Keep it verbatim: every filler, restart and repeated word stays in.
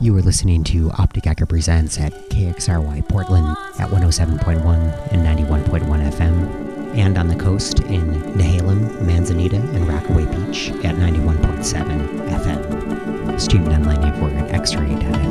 You are listening to Optic Echo Presents at K X R Y Portland at one oh seven point one and ninety-one point one F M, and on the coast in Nehalem, Manzanita, and Rockaway Beach at ninety-one point seven F M. Streaming online for x ray dot f m.